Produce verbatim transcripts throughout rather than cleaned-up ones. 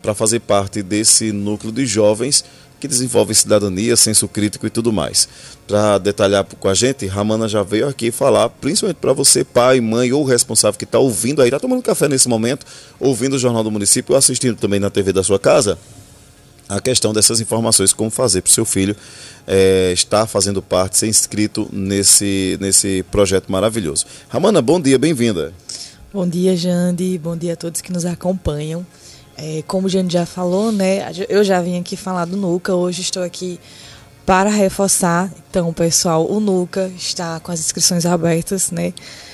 para fazer parte desse núcleo de jovens que desenvolve cidadania, senso crítico e tudo mais. Para detalhar com a gente, Ramana já veio aqui falar, principalmente para você, pai, mãe ou responsável que está ouvindo aí, está tomando café nesse momento, ouvindo o Jornal do Município ou assistindo também na T V da sua casa, a questão dessas informações, como fazer para o seu filho é, estar fazendo parte, ser inscrito nesse, nesse projeto maravilhoso. Ramana, bom dia, bem-vinda. Bom dia, Jande, bom dia a todos que nos acompanham. É, como o Jane já falou, né, eu já vim aqui falar do NUCA, hoje estou aqui para reforçar. Então, pessoal, o NUCA está com as inscrições abertas, né?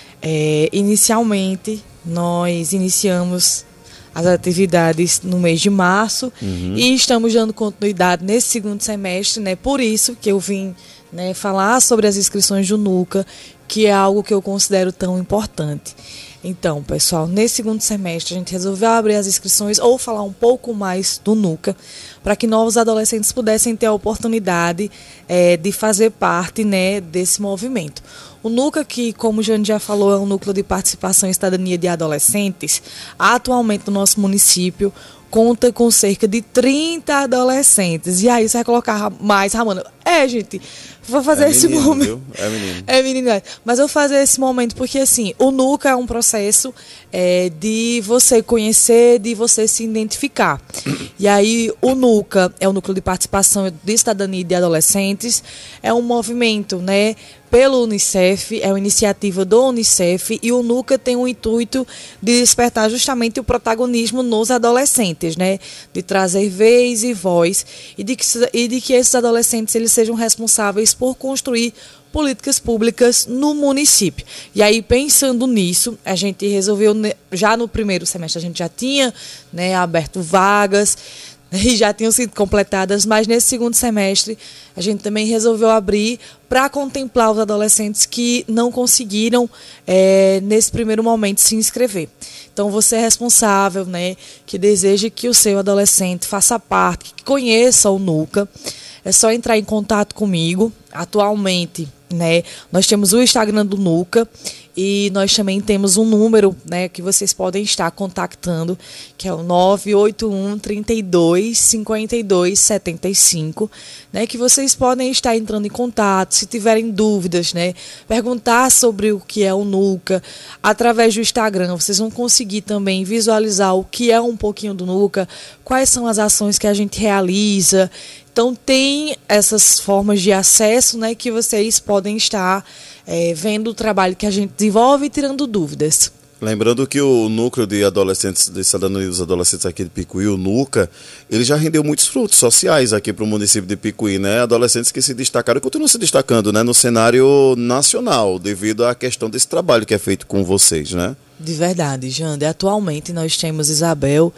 É, inicialmente, nós iniciamos as atividades no mês de março uhum. e estamos dando continuidade nesse segundo semestre, né? Por isso que eu vim, né, falar sobre as inscrições do NUCA, que é algo que eu considero tão importante. Então, pessoal, nesse segundo semestre a gente resolveu abrir as inscrições ou falar um pouco mais do NUCA, para que novos adolescentes pudessem ter a oportunidade é, de fazer parte, né, desse movimento. O NUCA, que, como o Jane já falou, é um núcleo de participação e cidadania de adolescentes, atualmente no nosso município conta com cerca de trinta adolescentes. E aí você vai colocar mais, Ramana? É, gente, vou fazer é esse menino, momento. Viu? É menino. É menino. Mas eu vou fazer esse momento porque, assim, o NUCA é um processo é, de você conhecer, de você se identificar. E aí o NUCA é o Núcleo de Participação de Cidadania de Adolescentes, é um movimento, né, pelo Unicef, é uma iniciativa do Unicef, e o NUCA tem o intuito de despertar justamente o protagonismo nos adolescentes, né, de trazer vez e voz, e de que, e de que esses adolescentes eles sejam responsáveis por construir políticas públicas no município. E aí, pensando nisso, a gente resolveu, já no primeiro semestre, a gente já tinha, né, aberto vagas, e já tinham sido completadas, mas nesse segundo semestre a gente também resolveu abrir para contemplar os adolescentes que não conseguiram, é, nesse primeiro momento, se inscrever. Então, você é responsável, né, que deseja que o seu adolescente faça parte, que conheça o NUCA, é só entrar em contato comigo. Atualmente, né, nós temos o Instagram do NUCA e nós também temos um número, né, que vocês podem estar contactando, que é o nove oito um, trinta e dois, cinquenta e dois, setenta e cinco, né, que vocês podem estar entrando em contato, se tiverem dúvidas, né, perguntar sobre o que é o NUCA. Através do Instagram, vocês vão conseguir também visualizar o que é um pouquinho do NUCA, quais são as ações que a gente realiza. Então, tem essas formas de acesso, né, que vocês podem estar é, vendo o trabalho que a gente desenvolve e tirando dúvidas. Lembrando que o núcleo de adolescentes, de cidadania dos adolescentes aqui de Picuí, o NUCA, ele já rendeu muitos frutos sociais aqui para o município de Picuí, né? Adolescentes que se destacaram e continuam se destacando, né, no cenário nacional, devido à questão desse trabalho que é feito com vocês, né? De verdade, Jande. Atualmente nós temos Isabel,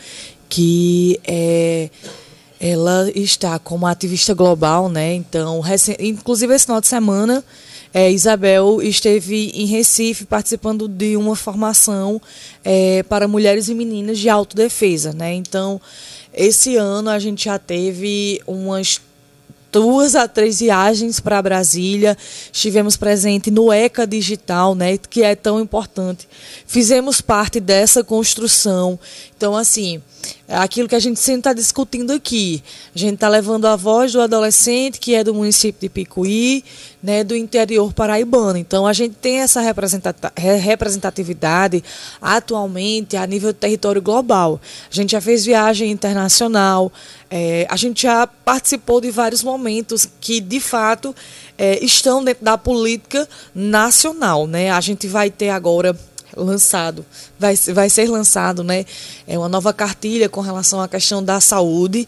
que é... ela está como ativista global, né? Então, inclusive esse final de semana, é, Isabel esteve em Recife participando de uma formação é, para mulheres e meninas de autodefesa, né? Então, esse ano a gente já teve umas duas a três viagens para Brasília, estivemos presentes no ECA Digital, né, que é tão importante. Fizemos parte dessa construção. Então, assim, é aquilo que a gente sempre está discutindo aqui. A gente está levando a voz do adolescente, que é do município de Picuí, né, do interior paraibano. Então, a gente tem essa representatividade atualmente a nível do território global. A gente já fez viagem internacional, é, a gente já participou de vários momentos que, de fato, é, estão dentro da política nacional, né? A gente vai ter agora lançado, vai, vai ser lançado, né, é uma nova cartilha com relação à questão da saúde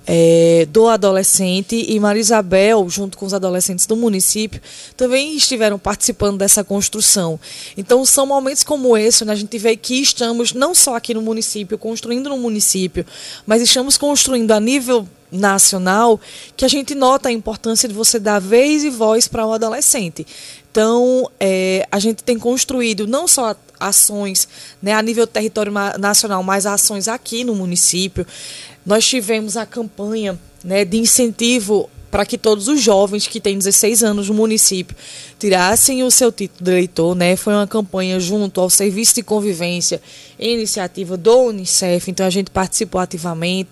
é, do adolescente, e Maria Isabel, junto com os adolescentes do município, também estiveram participando dessa construção. Então, são momentos como esse, né, a gente vê que estamos, não só aqui no município, construindo no município, mas estamos construindo a nível nacional, que a gente nota a importância de você dar vez e voz para o adolescente. Então, é, a gente tem construído não só ações, né, a nível do território nacional, mas ações aqui no município. Nós tivemos a campanha, né, de incentivo para que todos os jovens que têm dezesseis anos no município tirassem o seu título de eleitor, né? Foi uma campanha junto ao Serviço de Convivência, iniciativa do Unicef, então a gente participou ativamente.